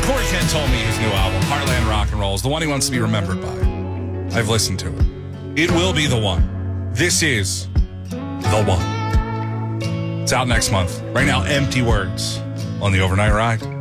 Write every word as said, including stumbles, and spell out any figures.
Corey Kent told me his new album, Heartland Rock and Roll, is the one he wants to be remembered by. I've listened to it. It will be the one. This is the one. It's out next month. Right now, Empty Words on the Overnight Ride.